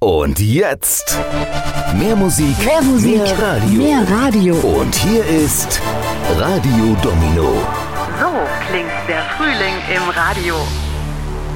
Und jetzt mehr Musik, mehr Radio. Mehr Radio. Und hier ist Radio Domino. So klingt der Frühling im Radio.